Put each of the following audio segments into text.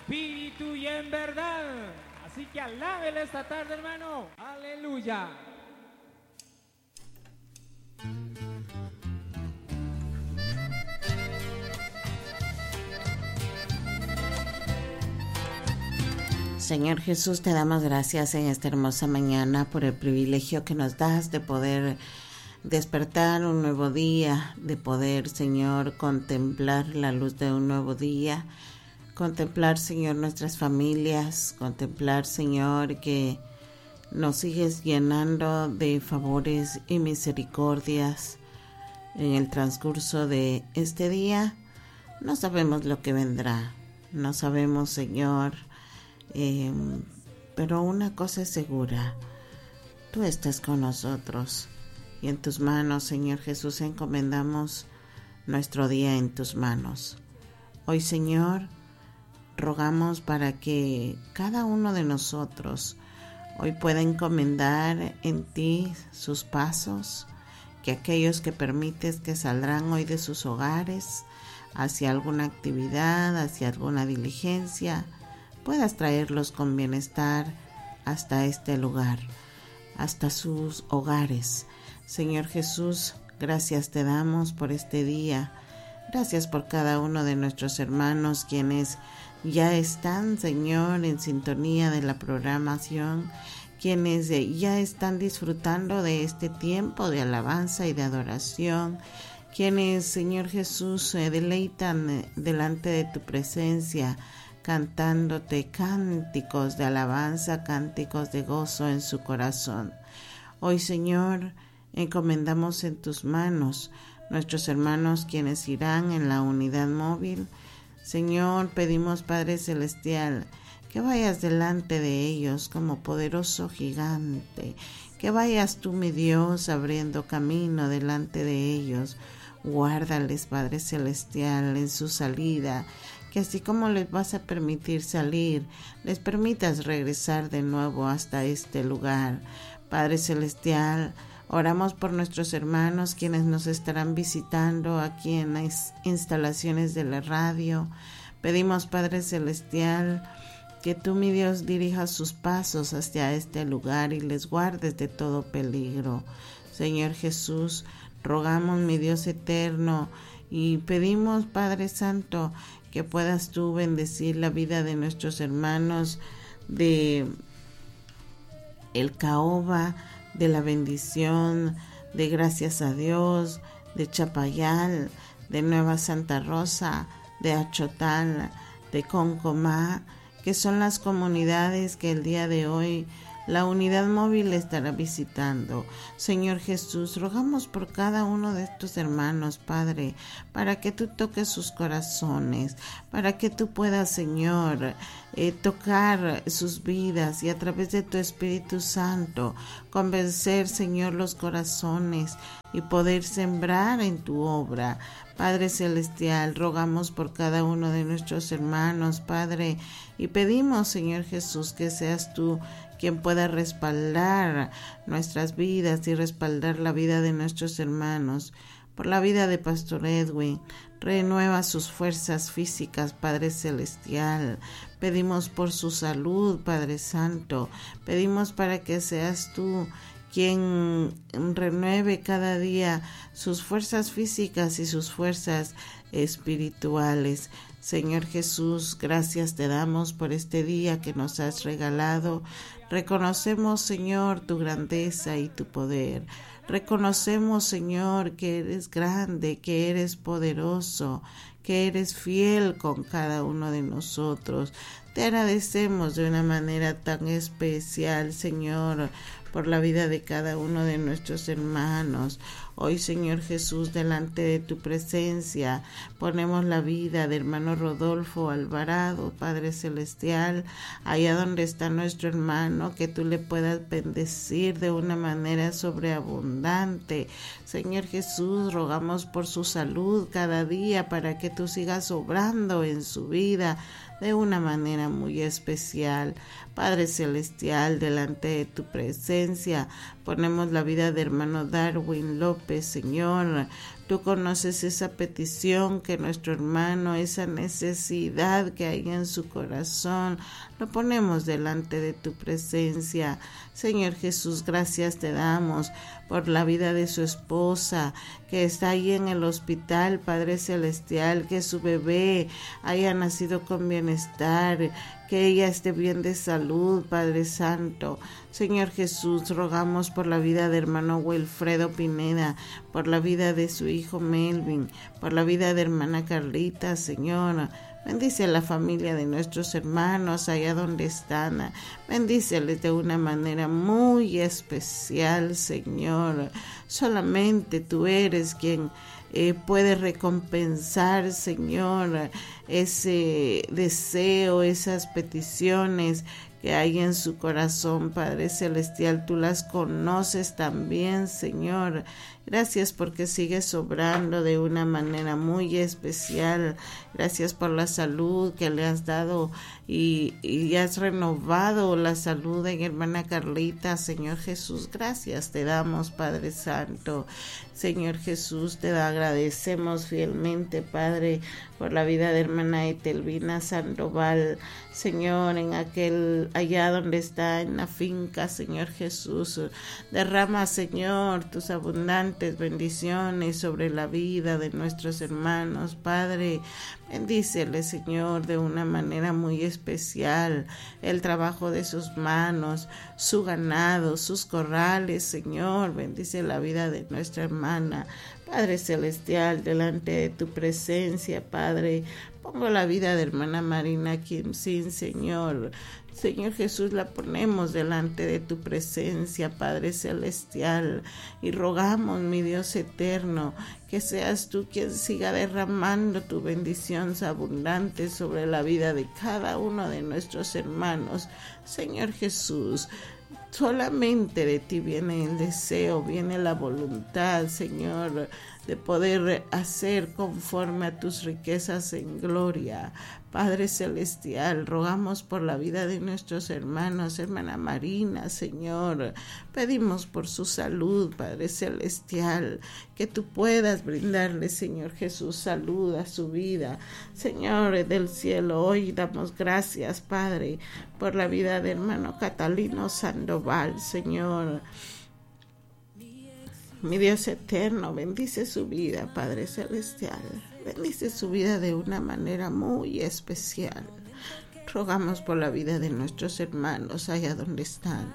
espíritu y en verdad. Así que alábele esta tarde, hermano. Aleluya. Señor Jesús, te damos gracias en esta hermosa mañana por el privilegio que nos das de poder despertar un nuevo día, de poder, Señor, contemplar la luz de un nuevo día, contemplar, Señor, nuestras familias, contemplar, Señor, que nos sigues llenando de favores y misericordias en el transcurso de este día. No sabemos lo que vendrá, no sabemos, Señor, pero una cosa es segura, tú estás con nosotros y en tus manos, Señor Jesús, encomendamos nuestro día en tus manos. Hoy, Señor, rogamos para que cada uno de nosotros hoy pueda encomendar en ti sus pasos, que aquellos que permites que saldrán hoy de sus hogares hacia alguna actividad, hacia alguna diligencia, puedas traerlos con bienestar hasta este lugar, hasta sus hogares. Señor Jesús, gracias te damos por este día. Gracias por cada uno de nuestros hermanos quienes ya están, Señor, en sintonía de la programación, quienes ya están disfrutando de este tiempo de alabanza y de adoración, quienes, Señor Jesús, se deleitan delante de tu presencia, cantándote cánticos de alabanza, cánticos de gozo en su corazón. Hoy, Señor, encomendamos en tus manos nuestros hermanos quienes irán en la unidad móvil. Señor, pedimos, Padre Celestial, que vayas delante de ellos como poderoso gigante, que vayas tú, mi Dios, abriendo camino delante de ellos. Guárdales, Padre Celestial, en su salida, que así como les vas a permitir salir, les permitas regresar de nuevo hasta este lugar. Padre Celestial, oramos por nuestros hermanos quienes nos estarán visitando aquí en las instalaciones de la radio. Pedimos, Padre Celestial, que tú, mi Dios, dirijas sus pasos hacia este lugar y les guardes de todo peligro. Señor Jesús, rogamos, mi Dios eterno, y pedimos, Padre Santo, que puedas tú bendecir la vida de nuestros hermanos de El Caoba, de La Bendición, de Gracias a Dios, de Chapayal, de Nueva Santa Rosa, de Achotal, de Concomá, que son las comunidades que el día de hoy la unidad móvil estará visitando. Señor Jesús, rogamos por cada uno de estos hermanos, Padre, para que tú toques sus corazones, para que tú puedas, Señor, tocar sus vidas y a través de tu Espíritu Santo convencer, Señor, los corazones y poder sembrar en tu obra. Padre Celestial, rogamos por cada uno de nuestros hermanos, Padre, y pedimos, Señor Jesús, que seas tú quien pueda respaldar nuestras vidas y respaldar la vida de nuestros hermanos. Por la vida de Pastor Edwin, renueva sus fuerzas físicas, Padre Celestial. Pedimos por su salud, Padre Santo. Pedimos para que seas tú quien renueve cada día sus fuerzas físicas y sus fuerzas espirituales. Señor Jesús, gracias te damos por este día que nos has regalado. Reconocemos, Señor, tu grandeza y tu poder. Reconocemos, Señor, que eres grande, que eres poderoso, que eres fiel con cada uno de nosotros. Te agradecemos de una manera tan especial, Señor, por la vida de cada uno de nuestros hermanos. Hoy, Señor Jesús, delante de tu presencia, ponemos la vida de hermano Rodolfo Alvarado, Padre Celestial, allá donde está nuestro hermano, que tú le puedas bendecir de una manera sobreabundante. Señor Jesús, rogamos por su salud cada día para que tú sigas obrando en su vida de una manera muy especial. Padre Celestial, delante de tu presencia, ponemos la vida de hermano Darwin López, Señor. Tú conoces esa petición que nuestro hermano, esa necesidad que hay en su corazón. Lo ponemos delante de tu presencia. Señor Jesús, gracias te damos por la vida de su esposa que está ahí en el hospital, Padre Celestial, que su bebé haya nacido con bienestar, que ella esté bien de salud, Padre Santo. Señor Jesús, rogamos por la vida de hermano Wilfredo Pineda, por la vida de su hijo Melvin, por la vida de hermana Carlita, Señor. Bendice a la familia de nuestros hermanos allá donde están. Bendíceles de una manera muy especial, Señor. Solamente tú eres quien puede recompensar, Señor, ese deseo, esas peticiones que hay en su corazón, Padre Celestial. Tú las conoces también, Señor. Gracias porque sigues obrando de una manera muy especial. Gracias por la salud que le has dado y has renovado la salud de mi hermana Carlita, Señor Jesús. Gracias te damos, Padre Santo. Señor Jesús, te agradecemos fielmente, Padre, por la vida de hermana Etelvina Sandoval, Señor, allá donde está en la finca, Señor Jesús. Derrama, Señor, tus abundantes bendiciones sobre la vida de nuestros hermanos, Padre. Bendícele, Señor, de una manera muy especial el trabajo de sus manos, su ganado, sus corrales, Señor. Bendice la vida de nuestra hermana. Padre Celestial, delante de tu presencia, Padre, pongo la vida de hermana Marina Kim Sin, Señor. Señor Jesús, la ponemos delante de tu presencia, Padre Celestial, y rogamos, mi Dios eterno, que seas tú quien siga derramando tu bendición abundante sobre la vida de cada uno de nuestros hermanos. Señor Jesús, solamente de ti viene el deseo, viene la voluntad, Señor, de poder hacer conforme a tus riquezas en gloria. Padre Celestial, rogamos por la vida de nuestros hermanos, hermana Marina, Señor. Pedimos por su salud, Padre Celestial, que tú puedas brindarle, Señor Jesús, salud a su vida. Señor del cielo, hoy damos gracias, Padre, por la vida de hermano Catalino Sandoval, Señor. Mi Dios eterno, bendice su vida, Padre Celestial. Bendice su vida de una manera muy especial. Rogamos por la vida de nuestros hermanos allá donde están.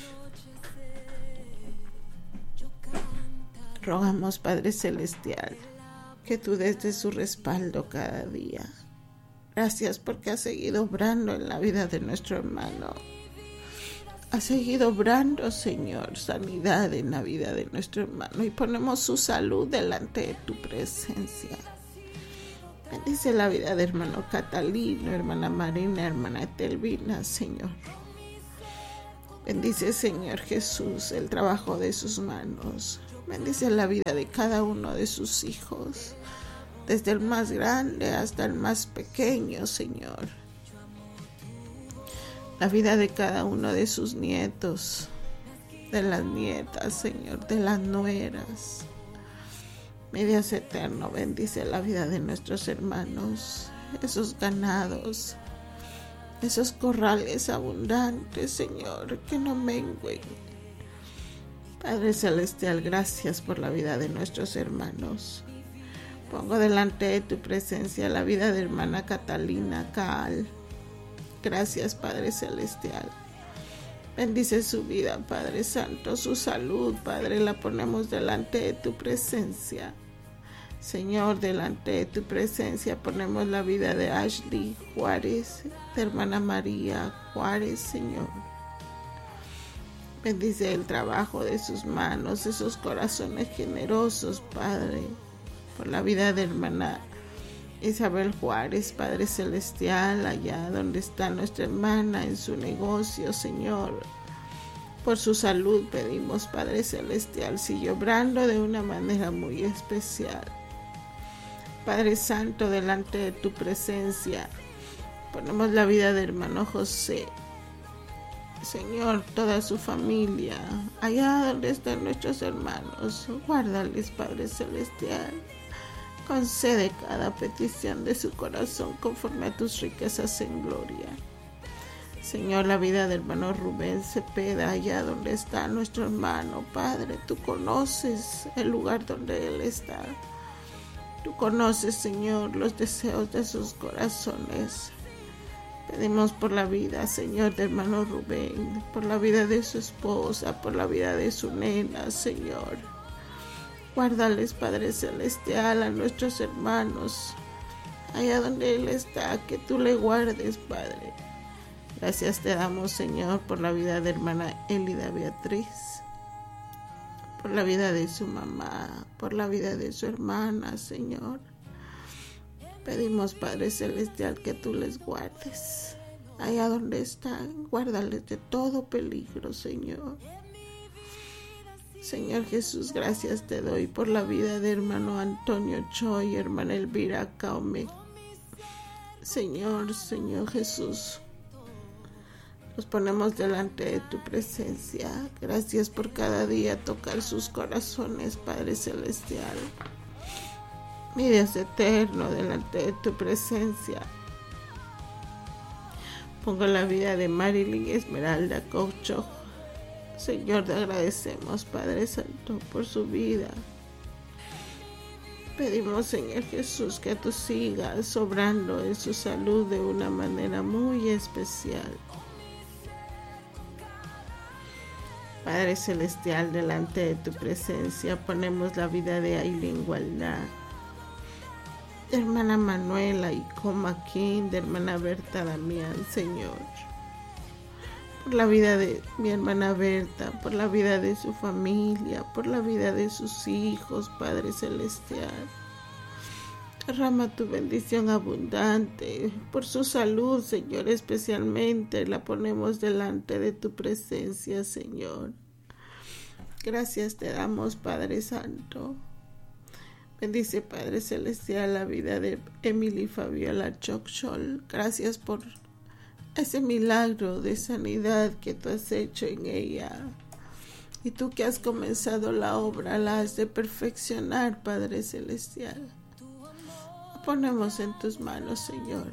Rogamos, Padre Celestial, que tú des de su respaldo cada día. Gracias porque has seguido obrando en la vida de nuestro hermano. Ha seguido obrando, Señor, sanidad en la vida de nuestro hermano, y ponemos su salud delante de tu presencia. Bendice la vida de hermano Catalino, hermana Marina, hermana Etelvina, Señor. Bendice, Señor Jesús, el trabajo de sus manos. Bendice la vida de cada uno de sus hijos, desde el más grande hasta el más pequeño, Señor. La vida de cada uno de sus nietos, de las nietas, Señor, de las nueras. Mi Dios eterno, bendice la vida de nuestros hermanos, esos ganados, esos corrales abundantes, Señor, que no mengüen. Padre Celestial, gracias por la vida de nuestros hermanos. Pongo delante de tu presencia la vida de hermana Catalina Caal. Gracias, Padre Celestial. Bendice su vida, Padre Santo, su salud, Padre, la ponemos delante de tu presencia. Señor, delante de tu presencia ponemos la vida de Ashley Juárez, de hermana María Juárez, Señor. Bendice el trabajo de sus manos, esos corazones generosos, Padre, por la vida de hermana Isabel Juárez, Padre Celestial, allá donde está nuestra hermana en su negocio, Señor. Por su salud pedimos, Padre Celestial, sigue obrando de una manera muy especial. Padre Santo, delante de tu presencia ponemos la vida de hermano José, Señor, toda su familia, allá donde están nuestros hermanos, guárdales, Padre Celestial. Concede cada petición de su corazón conforme a tus riquezas en gloria. Señor, la vida del hermano Rubén Cepeda, allá donde está nuestro hermano, Padre, tú conoces el lugar donde él está. Tú conoces, Señor, los deseos de sus corazones. Pedimos por la vida, Señor, del hermano Rubén, por la vida de su esposa, por la vida de su nena, Señor. Guárdales, Padre Celestial, a nuestros hermanos, allá donde él está, que tú le guardes, Padre. Gracias te damos, Señor, por la vida de hermana Elida Beatriz, por la vida de su mamá, por la vida de su hermana, Señor. Pedimos, Padre Celestial, que tú les guardes. Allá donde están, guárdales de todo peligro, Señor. Señor Jesús, gracias te doy por la vida de hermano Antonio Choi y hermana Elvira Caume. Señor Jesús, nos ponemos delante de tu presencia. Gracias por cada día tocar sus corazones, Padre Celestial. Mi Dios eterno, delante de tu presencia. Pongo la vida de Marilyn Esmeralda Cocho. Señor, te agradecemos, Padre Santo, por su vida. Pedimos, Señor Jesús, que tú sigas obrando en su salud de una manera muy especial. Padre Celestial, delante de tu presencia ponemos la vida de Aileen Gualdá, de hermana Manuela y Coma King, de hermana Berta Damián, Señor. Por la vida de mi hermana Berta, por la vida de su familia, por la vida de sus hijos, Padre Celestial. Derrama tu bendición abundante por su salud, Señor, especialmente la ponemos delante de tu presencia, Señor. Gracias te damos, Padre Santo. Bendice, Padre Celestial, la vida de Emily Fabiola Choxol. Gracias por ese milagro de sanidad que tú has hecho en ella. Y tú que has comenzado la obra, la has de perfeccionar, Padre Celestial. La ponemos en tus manos, Señor.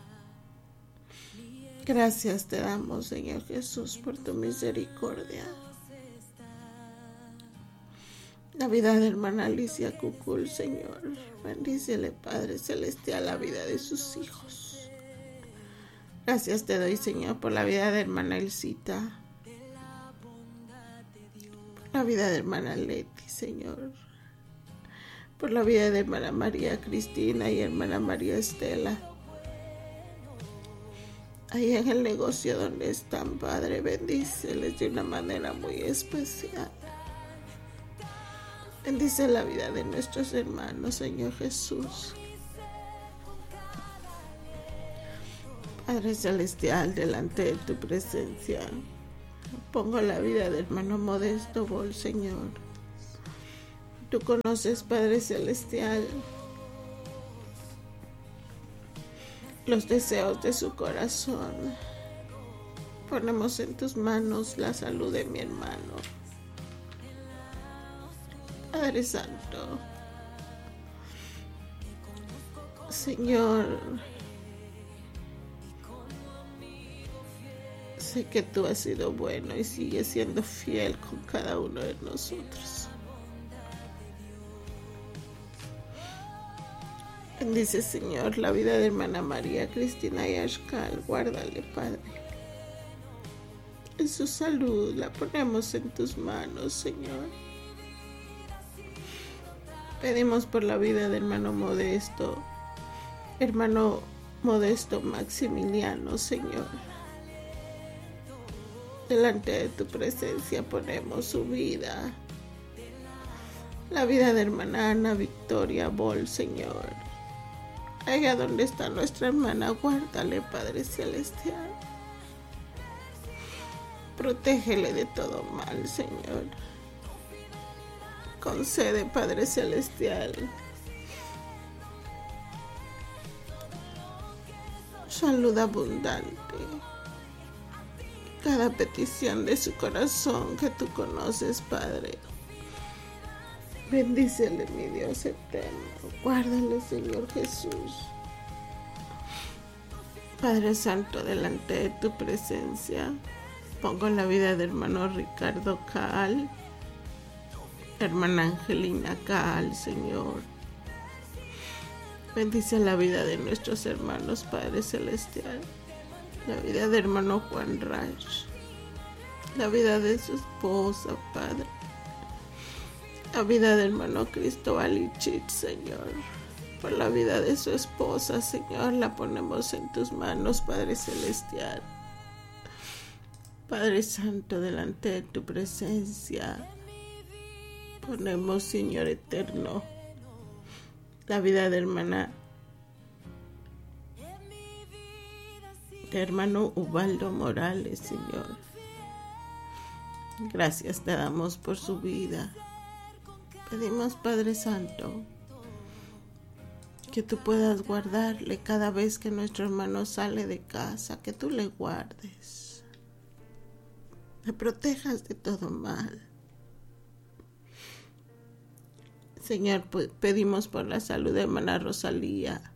Gracias te damos, Señor Jesús, por tu misericordia. La vida de hermana Alicia Cucul, Señor. Bendícele, Padre Celestial, la vida de sus hijos. Gracias te doy, Señor, por la vida de hermana Elcita. Por la vida de hermana Leti, Señor. Por la vida de hermana María Cristina y hermana María Estela. Ahí en el negocio donde están, Padre, bendíceles de una manera muy especial. Bendice la vida de nuestros hermanos, Señor Jesús. Padre Celestial, delante de tu presencia, pongo la vida de hermano Modesto Bol, Señor. Tú conoces, Padre Celestial, los deseos de su corazón. Ponemos en tus manos la salud de mi hermano. Padre Santo, Señor, sé que tú has sido bueno y sigues siendo fiel con cada uno de nosotros. Bendice, Señor, la vida de hermana María Cristina y Ashkal. Guárdale, Padre. En su salud la ponemos en tus manos, Señor. Pedimos por la vida de hermano Modesto Maximiliano, Señor. Delante de tu presencia ponemos su vida. La vida de hermana Ana Victoria Bol, Señor. Allá donde está nuestra hermana, guárdale, Padre Celestial. Protégele de todo mal, Señor. Concede, Padre Celestial, salud abundante. cada petición de su corazón que tú conoces, Padre. Bendícele, mi Dios eterno. Guárdale, Señor Jesús. Padre Santo, delante de tu presencia, pongo la vida de hermano Ricardo Caal, hermana Angelina Caal, Señor. Bendice la vida de nuestros hermanos, Padre Celestial. La vida de hermano Juan Raj, la vida de su esposa, Padre. La vida de hermano Cristóbal Ichich, Señor. Por la vida de su esposa, Señor, la ponemos en tus manos, Padre Celestial. Padre Santo, delante de tu presencia, ponemos, Señor eterno, la vida de hermano Ubaldo Morales, Señor. Gracias te damos por su vida. Pedimos, Padre Santo, que tú puedas guardarle cada vez que nuestro hermano sale de casa, que tú le guardes, le protejas de todo mal. Señor, pedimos por la salud de hermana Rosalía,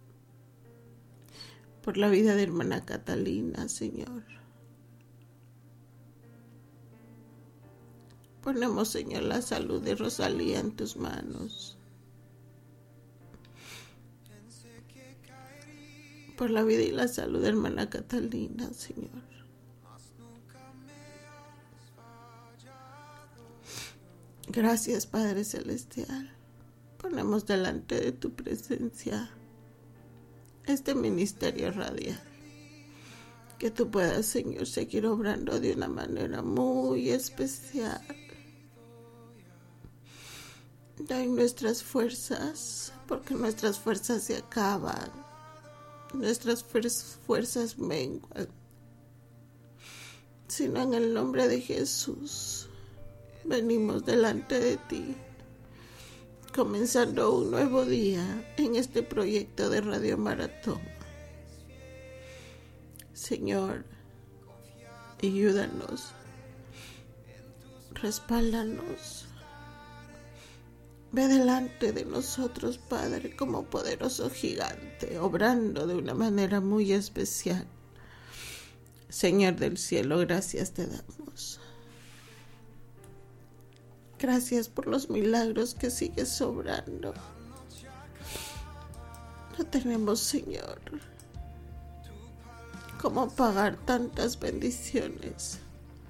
por la vida de hermana Catalina, Señor. Ponemos, Señor, la salud de Rosalía en tus manos. Por la vida y la salud de hermana Catalina, Señor. Gracias, Padre Celestial. Ponemos delante de tu presencia este ministerio radial. Que tú puedas, Señor, seguir obrando de una manera muy especial. Dai nuestras fuerzas, porque nuestras fuerzas se acaban. Nuestras fuerzas menguan. Sino en el nombre de Jesús, venimos delante de ti, comenzando un nuevo día en este proyecto de Radio Maratón. Señor, ayúdanos, respáldanos. Ve delante de nosotros, Padre, como poderoso gigante, obrando de una manera muy especial. Señor del cielo, gracias te damos. Gracias por los milagros que sigues obrando. No tenemos, Señor, cómo pagar tantas bendiciones.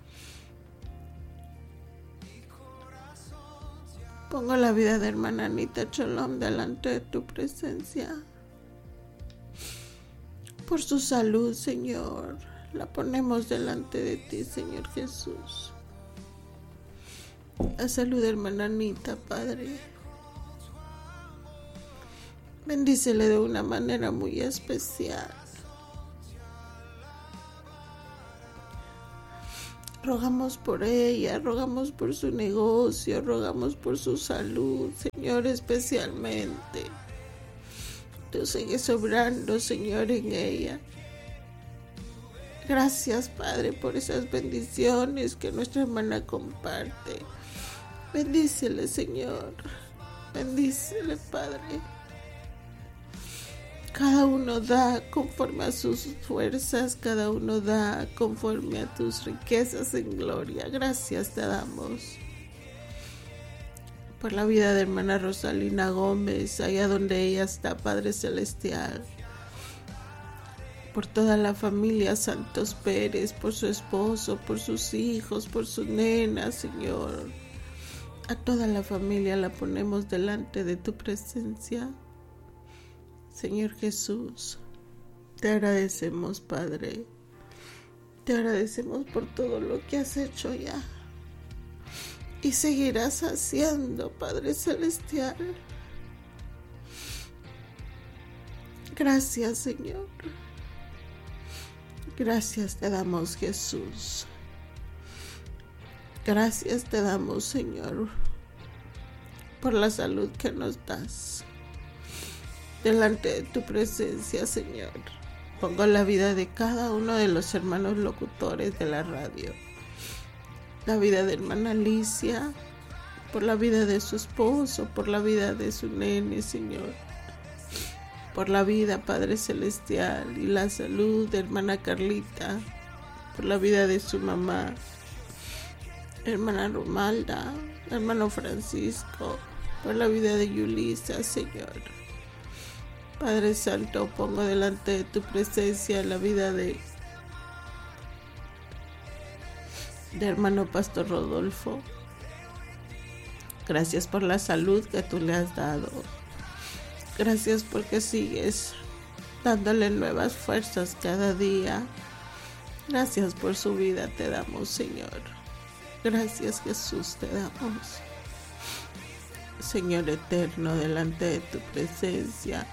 Pongo la vida de hermana Anita Cholom delante de tu presencia. Por su salud, Señor, la ponemos delante de ti, Señor Jesús. La salud de hermana Anita, Padre. Bendícele de una manera muy especial. Rogamos por ella, rogamos por su negocio, rogamos por su salud, Señor, especialmente. Tú sigues obrando, Señor, en ella. Gracias, Padre, por esas bendiciones que nuestra hermana comparte. Bendícele, Señor. Bendícele, Padre. Cada uno da conforme a sus fuerzas, cada uno da conforme a tus riquezas en gloria. Gracias te damos por la vida de hermana Rosalina Gómez, allá donde ella está, Padre Celestial. Por toda la familia Santos Pérez, por su esposo, por sus hijos, por su nena, Señor. A toda la familia la ponemos delante de tu presencia. Señor Jesús, te agradecemos, Padre. Te agradecemos por todo lo que has hecho ya. Y seguirás haciendo, Padre Celestial. Gracias, Señor. Gracias te damos, Jesús. Gracias te damos, Señor, por la salud que nos das. Delante de tu presencia, Señor, Pongo la vida de cada uno de los hermanos locutores de la radio. La vida de hermana Alicia, por la vida de su esposo, por la vida de su nene, Señor. Por la vida, Padre Celestial, y la salud de hermana Carlita, por la vida de su mamá, hermana Romalda, hermano Francisco, por la vida de Yulisa, Señor. Padre Santo, pongo delante de tu presencia la vida de hermano Pastor Rodolfo. Gracias por la salud que tú le has dado. Gracias porque sigues dándole nuevas fuerzas cada día. Gracias por su vida te damos, Señor. Gracias, Jesús, te damos. Señor eterno, delante de tu presencia,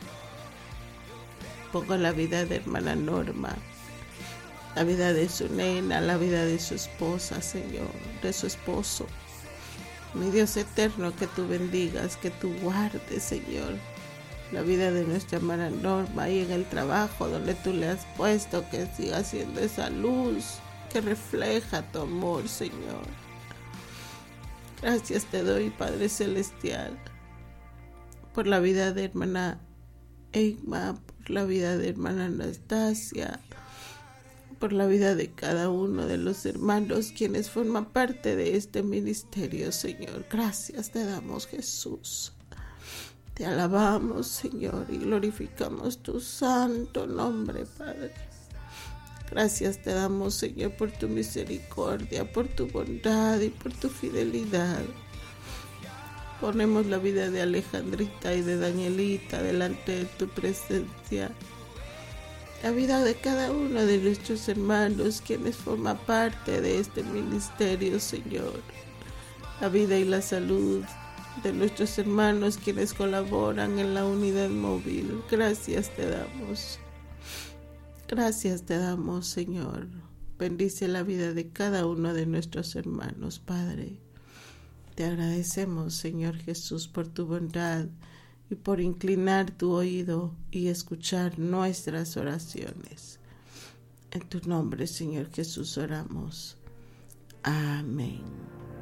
pongo la vida de hermana Norma, la vida de su nena, la vida de su esposa, Señor, de su esposo. Mi Dios eterno, que tú bendigas, que tú guardes, Señor, la vida de nuestra hermana Norma y en el trabajo donde tú le has puesto, que siga siendo esa luz que refleja tu amor, Señor. Gracias te doy, Padre Celestial, por la vida de hermana Eigma, por la vida de hermana Anastasia, por la vida de cada uno de los hermanos quienes forman parte de este ministerio, Señor. Gracias te damos, Jesús. Te alabamos, Señor, y glorificamos tu santo nombre, Padre. Gracias te damos, Señor, por tu misericordia, por tu bondad y por tu fidelidad. Ponemos la vida de Alejandrita y de Danielita delante de tu presencia. La vida de cada uno de nuestros hermanos quienes forman parte de este ministerio, Señor. La vida y la salud de nuestros hermanos quienes colaboran en la unidad móvil. Gracias te damos. Gracias te damos, Señor. Bendice la vida de cada uno de nuestros hermanos, Padre. Te agradecemos, Señor Jesús, por tu bondad y por inclinar tu oído y escuchar nuestras oraciones. En tu nombre, Señor Jesús, oramos. Amén.